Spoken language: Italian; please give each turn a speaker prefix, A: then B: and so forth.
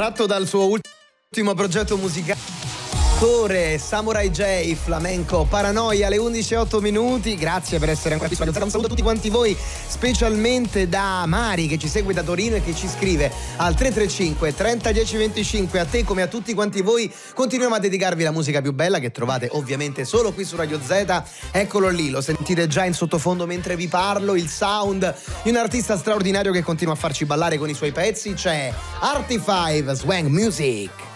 A: tratto dal suo ultimo progetto musicale Samurai J, flamenco Paranoia, alle 11:08. Grazie per essere ancora qui su Radio Zeta. Un saluto a tutti quanti voi, specialmente da Mari che ci segue da Torino e che ci scrive al 335 30 10 25. A te come a tutti quanti voi continuiamo a dedicarvi la musica più bella che trovate ovviamente solo qui su Radio Z. Eccolo lì, lo sentite già in sottofondo mentre vi parlo, il sound di un artista straordinario che continua a farci ballare con i suoi pezzi. C'è Artie5, Swang Music.